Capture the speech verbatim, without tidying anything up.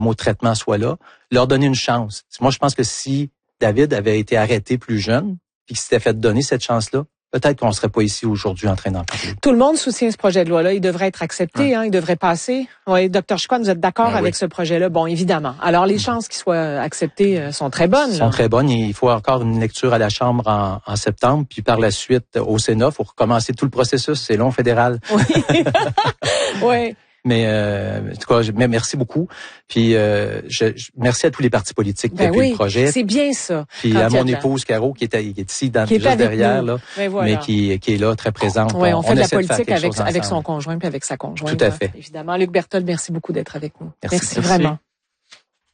mot traitement soit là, leur donner une chance. Moi, je pense que si David avait été arrêté plus jeune, puis qu'il s'était fait donner cette chance-là, peut-être qu'on ne serait pas ici aujourd'hui en train d'en parler. Tout le monde soutient ce projet de loi-là. Il devrait être accepté, ouais. hein, il devrait passer. Oui, docteur Chicoine, vous êtes d'accord ben avec oui. ce projet-là? Bon, évidemment. Alors, les chances qu'il soit accepté sont très bonnes. Sont là. très bonnes. Il faut encore une lecture à la Chambre en, en septembre, puis par la suite au Sénat. Il faut recommencer tout le processus. C'est long, fédéral. Oui. oui. Mais euh, en tout cas, je, mais merci beaucoup. Puis euh, je, je, merci à tous les partis politiques qui ben appuient oui, le projet. C'est bien ça. Puis à mon épouse Caro qui est, qui est ici dans, qui est juste derrière nous. là, mais, voilà. mais qui, qui est là très présente. Oui, on, on fait on de la essaie politique de faire avec quelque chose avec ensemble. son conjoint puis avec sa conjointe. Tout à fait. Évidemment, Luc Berthold, merci beaucoup d'être avec nous. Merci, merci, merci. vraiment.